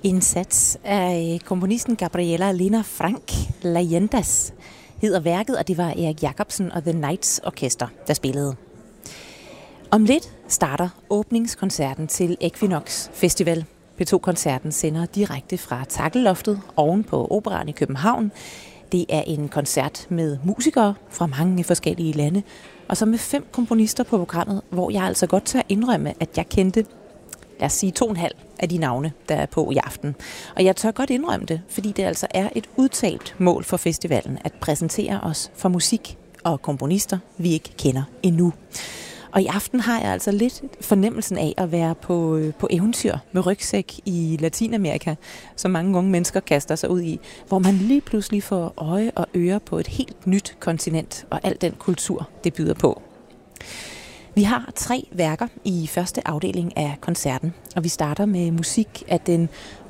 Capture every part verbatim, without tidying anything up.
Indsats af komponisten Gabriela Lena Frank, Leyendas, hedder værket, og det var Erik Jacobsen og The Knights Orkester, der spillede. Om lidt starter åbningskoncerten til Equinox Festival. P to-koncerten sender direkte fra Takkeloftet oven på Operaen i København. Det er en koncert med musikere fra mange forskellige lande, og så med fem komponister på programmet, hvor jeg altså godt tør indrømme, at jeg kendte, lad os sige, to og en halv af de navne, der er på i aften. Og jeg tør godt indrømme det, fordi det altså er et udtalt mål for festivalen at præsentere os for musik og komponister, vi ikke kender endnu. Og i aften har jeg altså lidt fornemmelsen af at være på, på eventyr med rygsæk i Latinamerika, som mange unge mennesker kaster sig ud i, hvor man lige pludselig får øje og øre på et helt nyt kontinent og al den kultur, det byder på. Vi har tre værker i første afdeling af koncerten, og vi starter med musik af den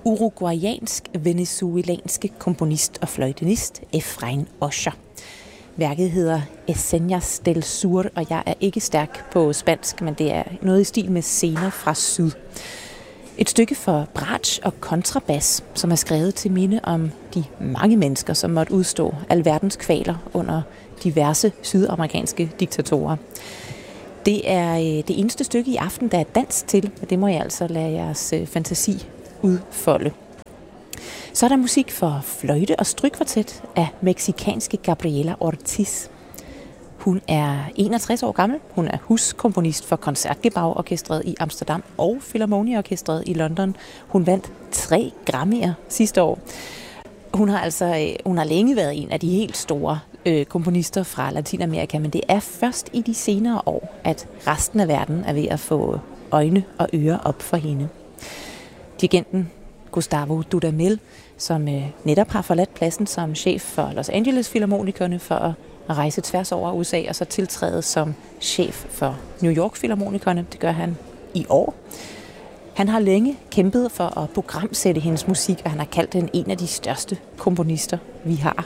uruguayansk-venezuelanske komponist og fløjtenist Efraín Osher. Værket hedder Escenas del Sur, og jeg er ikke stærk på spansk, men det er noget i stil med scener fra syd. Et stykke for bratsch og kontrabas, som er skrevet til minde om de mange mennesker, som måtte udstå alverdens kvaler under diverse sydamerikanske diktatorer. Det er det eneste stykke i aften, der er dans til, og det må jeg altså lade jeres fantasi udfolde. Så er der musik for fløjte og strygkvartet af mexikanske Gabriela Ortiz. Hun er enogtres år gammel. Hun er huskomponist for Concertgebouw-orkestret i Amsterdam og Philharmonia-orkestret i London. Hun vandt tre Grammy'er sidste år. Hun har altså hun har længe været en af de helt store øh, komponister fra Latinamerika, men det er først i de senere år, at resten af verden er ved at få øjne og ører op for hende. Dirigenten Gustavo Dudamel, som øh, netop har forladt pladsen som chef for Los Angeles Philharmonikerne for at rejse tværs over U S A og så tiltræde som chef for New York Philharmonikerne. Det gør han i år. Han har længe kæmpet for at programsætte hendes musik, og han har kaldt den en af de største komponister, vi har.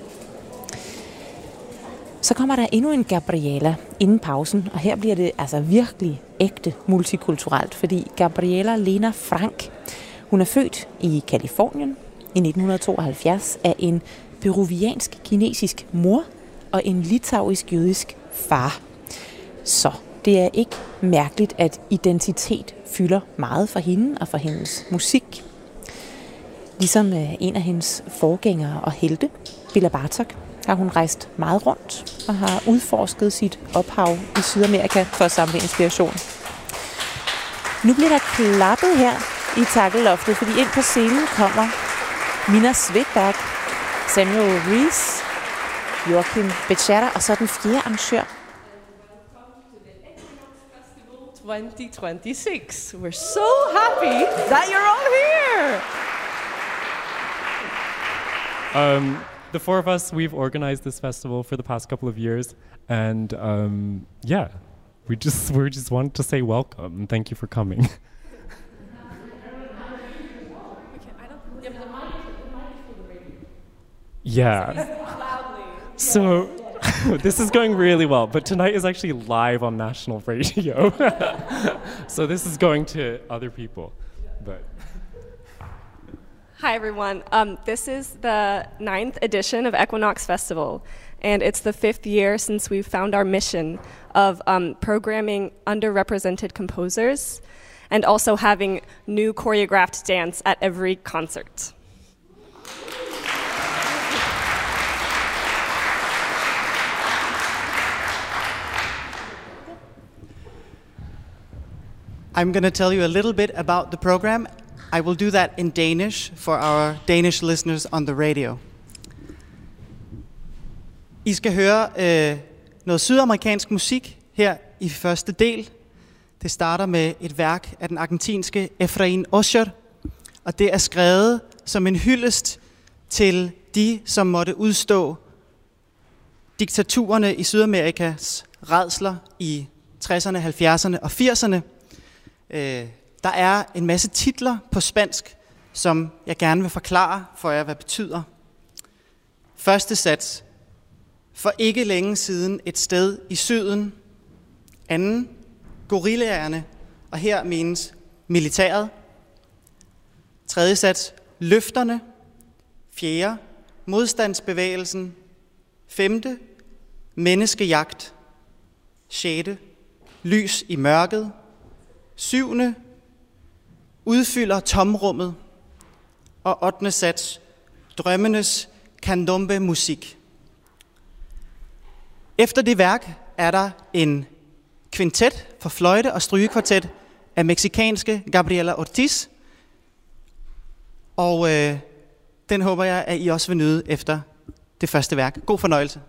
Så kommer der endnu en Gabriela inden pausen, og her bliver det altså virkelig ægte multikulturelt, fordi Gabriela Lena Frank, hun er født i Californien i nitten tooghalvfjerds af en peruviansk-kinesisk mor og en litauisk-jødisk far. Så det er ikke mærkeligt, at identitet fylder meget for hende og for hendes musik. Ligesom en af hendes forgængere og helte, Béla Bartók, har hun rejst meget rundt og har udforsket sit ophav i Sydamerika for at samle inspiration. Nu bliver der klappet her i Takkeloftet, fordi ind på scenen kommer Mina Svedberg, Samuel Rees, Joachim Becerra og så den fjerde arrangør. twenty twenty-six. We're so happy that you're all here. Um, the four of us, we've organized this festival for the past couple of years, and um, yeah, we just we just want to say welcome and thank you for coming. Yeah. So this is going really well, but tonight is actually live on national radio. So this is going to other people. But Hi everyone. Um, this is the ninth edition of Equinox Festival, and it's the fifth year since we've found our mission of um, programming underrepresented composers and also having new choreographed dance at every concert. I'm going to tell you a little bit about the program. I will do that in Danish for our Danish listeners on the radio. I skal høre øh, noget sydamerikansk musik her i første del. Det starter med et værk af den argentinske Efraín Osher, og det er skrevet som en hyldest til de, som måtte udstå diktaturerne i Sydamerikas rædsler i tresserne, halvfjerdserne og firserne. Øh, der er en masse titler på spansk, som jeg gerne vil forklare for jer, hvad betyder. Første sats. For ikke længe siden et sted i syden. Anden. Gorillaerne, og her menes militæret. Tredje sats, løfterne. Fjerde, modstandsbevægelsen. Femte, menneskejagt. Sjette, lys i mørket. Syvende, udfylder tomrummet. Og ottende sats, drømmenes candombe musik. Efter det værk er der en kvintet for fløjte og strygekvartet af mexikanske Gabriela Ortiz. Og øh, den håber jeg, at I også vil nyde efter det første værk. God fornøjelse.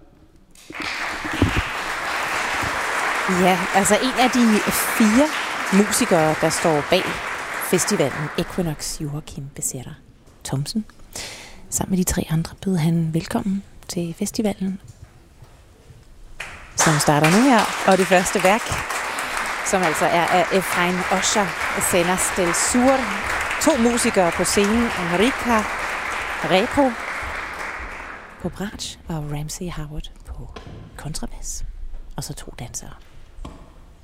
Ja, altså en af de fire musikere, der står bag festivalen, Equinox, Joachim Becerra Thomsen. Sammen med de tre andre bød han velkommen til festivalen, som starter nu her. Og det første værk, som altså er af Efrain Osher, Escenas del Sur. To musikere på scenen, Enrica Repo på bratsch og Ramsey Howard på kontrabas. Og så to dansere.